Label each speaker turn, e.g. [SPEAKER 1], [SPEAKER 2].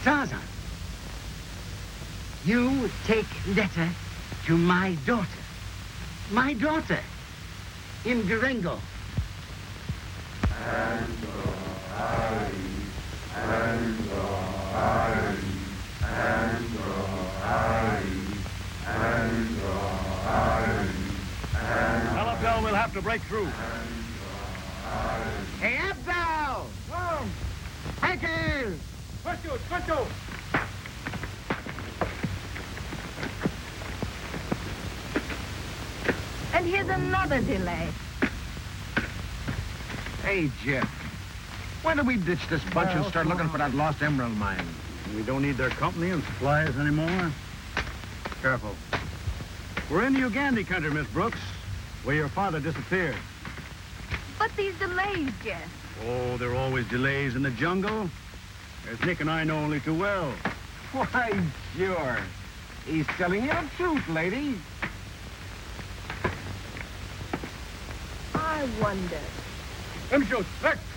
[SPEAKER 1] Tarzan, you take Netta to my daughter. My daughter in Durango.
[SPEAKER 2] Abdel will have to break through.
[SPEAKER 1] Hey, Abdel!
[SPEAKER 2] Come!
[SPEAKER 1] Hackers!
[SPEAKER 2] Questo!
[SPEAKER 3] And here's another delay.
[SPEAKER 4] Hey, Jeff. When do we ditch this bunch and start looking for that lost emerald mine?
[SPEAKER 2] We don't need their company and supplies anymore. Careful. We're in the Uganda country, Miss Brooks, where your father disappeared.
[SPEAKER 3] But these delays, Jeff.
[SPEAKER 2] Oh, there are always delays in the jungle. As Nick and I know only too well.
[SPEAKER 4] Why, sure. He's telling you the truth, lady.
[SPEAKER 3] I wonder.
[SPEAKER 2] Let me show. Look.